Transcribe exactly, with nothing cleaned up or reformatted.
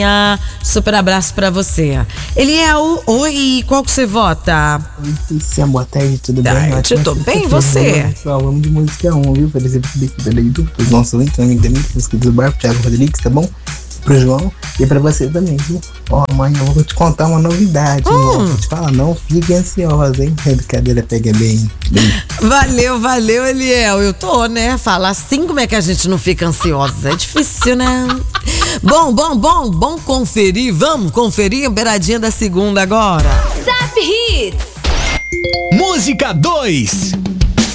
Super abraço pra você. Eliel, oi, qual que você vota? Oi, Cícia, boa tarde, tudo bem? Tarde, tudo bem, e você? Pessoal, vamos de música um, viu? Por exemplo, daqui da Leitura, pros nossos ouvintes, amigos também, pros inscritos do bar, pro Thiago Rodrigues, tá bom? Pro João e pra você também, viu? Ó, amanhã eu vou te contar uma novidade, hum. irmão. Vou te falar, não fique ansiosa, hein? A brincadeira pega bem, bem. Valeu, valeu, Eliel. Eu tô, né? Falar assim, como é que a gente não fica ansiosa? É difícil, né? Bom, bom, bom, bom conferir. Vamos conferir a beiradinha da segunda agora. Zap Hits. Música dois.